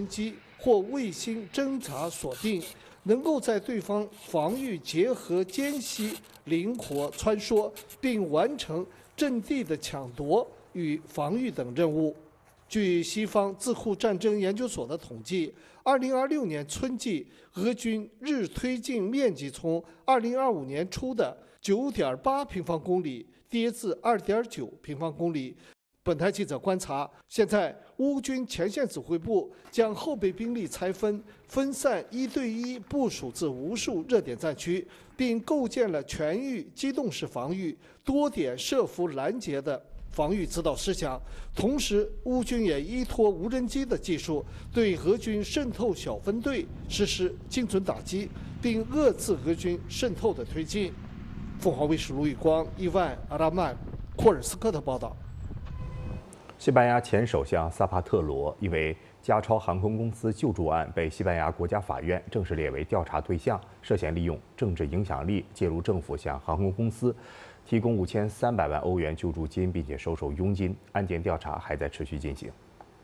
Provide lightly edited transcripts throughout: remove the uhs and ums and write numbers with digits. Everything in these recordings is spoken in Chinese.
机或卫星侦察锁定，能够在对方防御结合间隙灵活穿梭，并完成阵地的抢夺与防御等任务。据西方智库战争研究所的统计，2026年春季，俄军日推进面积从2025年初的9.8平方公里跌至2.9平方公里。本台记者观察，现在乌军前线指挥部将后备兵力拆分，分散1对1部署至无数热点战区，并构建了全域机动式防御、多点设伏拦截的防御指导思想。同时，乌军也依托无人机的技术，对俄军渗透小分队实施精准打击，并遏制俄军渗透的推进。凤凰卫视卢宇光、伊万·阿拉曼、霍尔斯科特报道。 西班牙前首相萨帕特罗因为加超航空公司救助案被西班牙国家法院正式列为调查对象，涉嫌利用政治影响力介入政府向航空公司提供5300万欧元救助金，并且收受佣金。案件调查还在持续进行。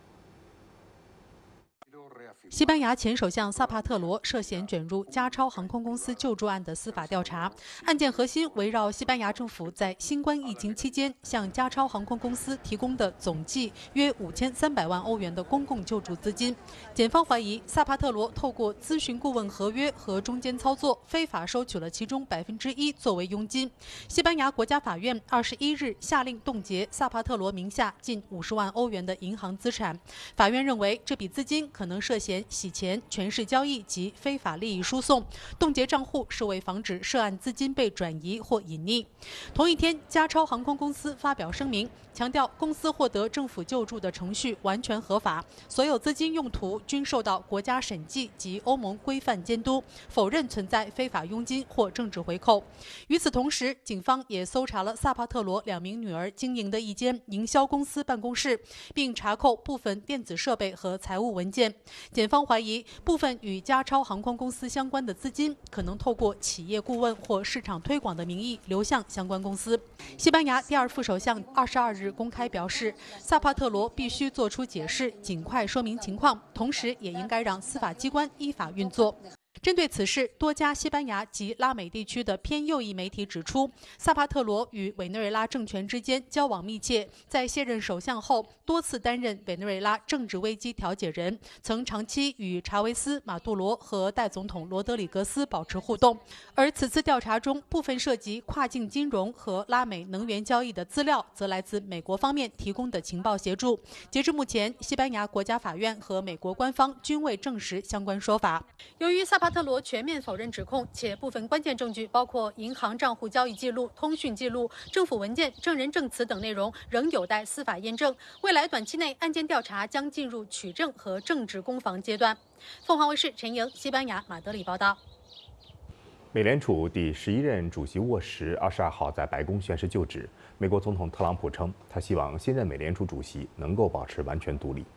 西班牙前首相萨帕特罗涉嫌卷入加超航空公司救助案的司法调查，案件核心围绕西班牙政府在新冠疫情期间向加超航空公司提供的总计约5300万欧元的公共救助资金。检方怀疑萨帕特罗透过咨询顾问合约和中间操作，非法收取了其中1%作为佣金。西班牙国家法院21日下令冻结萨帕特罗名下近50万欧元的银行资产。法院认为这笔资金可能涉嫌洗钱、权势交易及非法利益输送，冻结账户是为防止涉案资金被转移或隐匿。同一天，加超航空公司发表声明，强调公司获得政府救助的程序完全合法，所有资金用途均受到国家审计及欧盟规范监督，否认存在非法佣金或政治回扣。与此同时，警方也搜查了萨帕特罗2名女儿经营的一间营销公司办公室，并查扣部分电子设备和财务文件。检方怀疑部分与加超航空公司相关的资金可能透过企业顾问或市场推广的名义流向相关公司。西班牙第2副首相22日公开表示，萨帕特罗必须做出解释，尽快说明情况，同时也应该让司法机关依法运作。针对此事，多家西班牙及拉美地区的偏右翼媒体指出，萨帕特罗与委内瑞拉政权之间交往密切，在卸任首相后多次担任委内瑞拉政治危机调解人，曾长期与查韦斯、马杜罗和代总统罗德里格斯保持互动。而此次调查中部分涉及跨境金融和拉美能源交易的资料，则来自美国方面提供的情报协助。截至目前，西班牙国家法院和美国官方均未证实相关说法。由于萨帕特罗全面否认指控，且部分关键证据包括银行账户交易记录、通讯记录、政府文件、证人证词等内容仍有待司法验证。未来短期内，案件调查将进入取证和政治攻防阶段。凤凰卫视陈莹，西班牙马德里报道。 美联储第11任主席沃什22号在白宫宣誓就职。美国总统特朗普称，他希望新任美联储主席能够保持完全独立。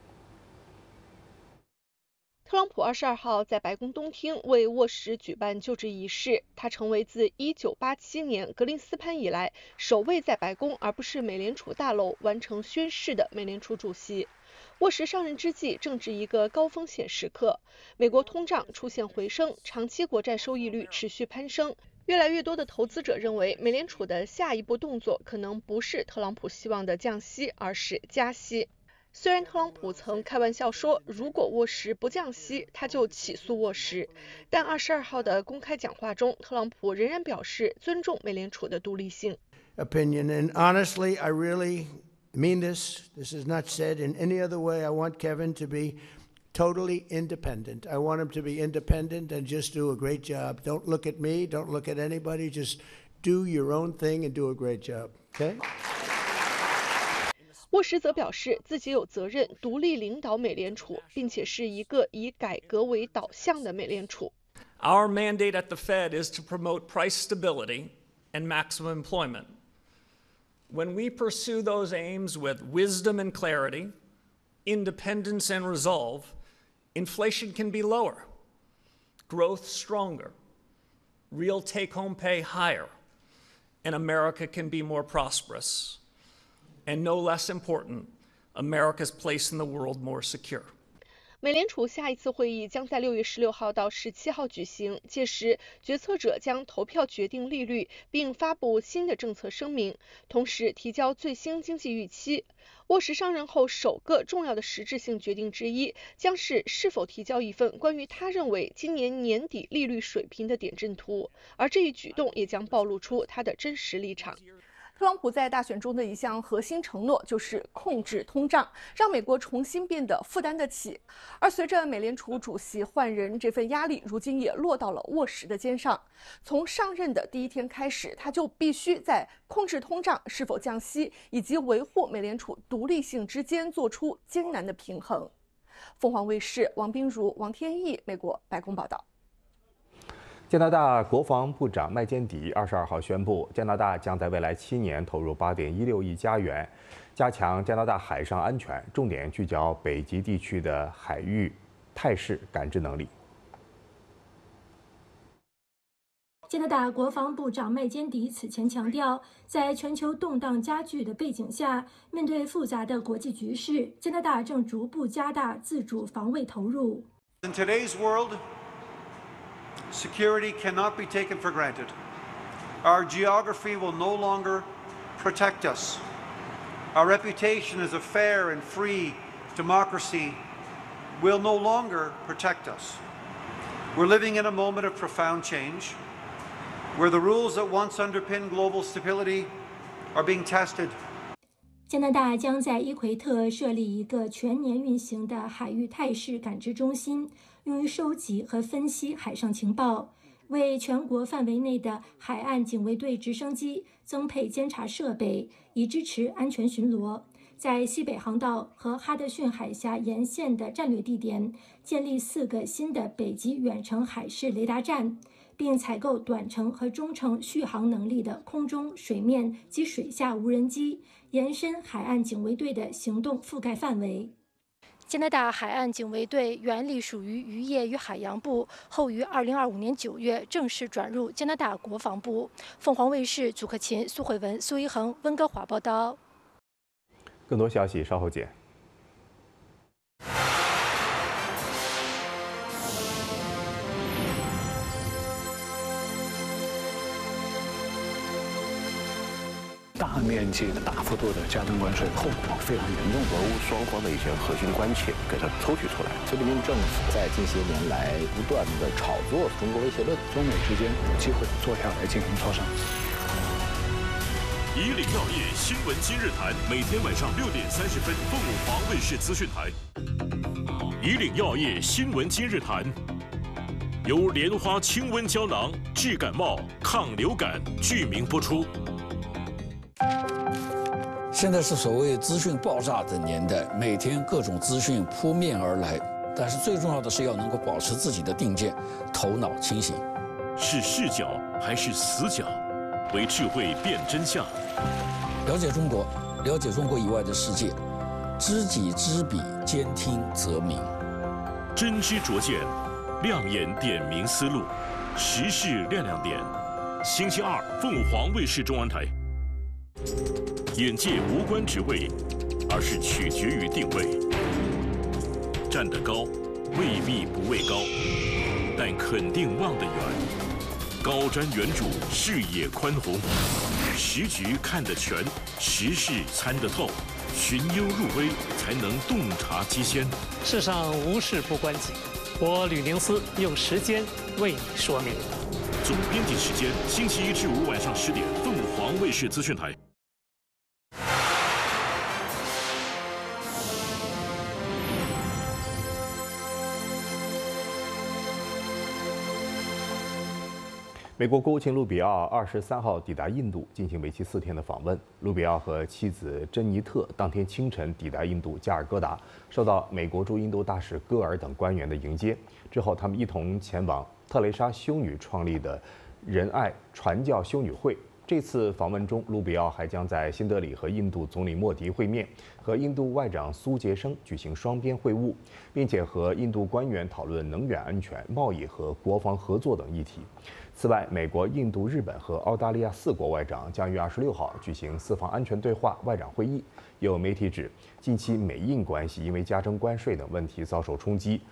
特朗普22号在白宫东厅为沃什举办就职仪式，他成为自1987年格林斯潘以来首位在白宫而不是美联储大楼完成宣誓的美联储主席。沃什上任之际正值一个高风险时刻，美国通胀出现回升，长期国债收益率持续攀升。越来越多的投资者认为，美联储的下一步动作可能不是特朗普希望的降息，而是加息。虽然特朗普曾开玩笑说，如果沃什不降息，他就起诉沃什，但22号的公开讲话中，特朗普仍然表示尊重美联储的独立性。 Opinion, and honestly, I really mean this. This is not said in any other way. I want Kevin to be totally independent. I want him to be independent and just do a great job. Don't look at me. Don't look at anybody. Just do your own thing and do a great job. Okay? 沃什则表示自己有责任独立领导美联储，并且是一个以改革为导向的美联储。 Our mandate at the Fed is to promote price stability and maximum employment. When we pursue those aims with wisdom and clarity, independence and resolve, inflation can be lower, growth stronger, real take-home pay higher, and America can be more prosperous.And no less important, America's place in the world more secure. 美联储下一次会议将在6月16号到17号举行，届时决策者将投票决定利率，并发布新的政策声明，同时提交最新经济预期。沃什上任后首个重要的实质性决定之一，将是否提交一份关于他认为今年年底利率水平的点阵图，而这一举动也将暴露出他的真实立场。 特朗普在大选中的一项核心承诺就是控制通胀，让美国重新变得负担得起。而随着美联储主席换人，这份压力如今也落到了沃什的肩上。从上任的第一天开始，他就必须在控制通胀、是否降息以及维护美联储独立性之间做出艰难的平衡。凤凰卫视王彬如、王天毅，美国白宫报道。 加拿大国防部长麦坚迪22号宣布，加拿大将在未来7年投入8.16亿加元，加强加拿大海上安全，重点聚焦北极地区的海域态势感知能力。 加拿大国防部长麦坚迪此前强调，在全球动荡加剧的背景下，面对复杂的国际局势，加拿大正逐步加大自主防卫投入。 In today's world, security cannot be taken for granted. Our geography will no longer protect us. Our reputation as a fair and free democracy will no longer protect us. We're living in a moment of profound change, where the rules that once underpinned global stability are being tested. 加拿大将在伊奎特设立一个全年运行的海域态势感知中心，用于收集和分析海上情报，为全国范围内的海岸警卫队直升机增配监察设备，以支持安全巡逻。在西北航道和哈德逊海峡沿线的战略地点建立4个新的北极远程海事雷达站，并采购短程和中程续航能力的空中、水面及水下无人机，延伸海岸警卫队的行动覆盖范围。 加拿大海岸警卫队原隶属于渔业与海洋部，后于2025年9月正式转入加拿大国防部。凤凰卫视祖克勤、苏慧文、苏一恒、温哥华报道。 更多消息稍后见。 大面积的、大幅度的加征关税，后果非常严重。 俄乌双方的一些核心关切给它抽取出来。 菲律宾政府在近些年来不断的炒作中国威胁论， 中美之间有机会坐下来进行磋商。 以岭药业新闻今日谈，每天晚上6点30分，凤凰卫视资讯台。以岭药业新闻今日谈，由莲花清瘟胶囊治感冒、抗流感剧名播出。 现在是所谓资讯爆炸的年代，每天各种资讯扑面而来，但是最重要的是要能够保持自己的定见，头脑清醒。 是视角还是死角？为智慧辨真相。 了解中国，了解中国以外的世界，知己知彼，兼听则明。 真知灼见，亮眼点明思路，时事亮亮点。星期二，凤凰卫视中文台。眼界无关职位，而是取决于定位。站得高，未必不畏高，但肯定望得远。高瞻远瞩，视野宽宏，时局看得全，时事参得透，寻幽入微，才能洞察机先。 世上无事不关己，我吕宁思用时间为你说明。 总编辑时间：星期一至五晚上10点，凤凰卫视资讯台。 美国国务卿卢比奥23号抵达印度，进行为期4天的访问。卢比奥和妻子珍妮特当天清晨抵达印度加尔各答，受到美国驻印度大使戈尔等官员的迎接。之后，他们一同前往特蕾莎修女创立的仁爱传教修女会。这次访问中，卢比奥还将在新德里和印度总理莫迪会面，和印度外长苏杰生举行双边会晤，并且和印度官员讨论能源安全、贸易和国防合作等议题。此外，美国、印度、日本和澳大利亚4国外长将于26号举行4方安全对话外长会议， 有媒体指，近期美印关系因为加征关税等问题遭受冲击，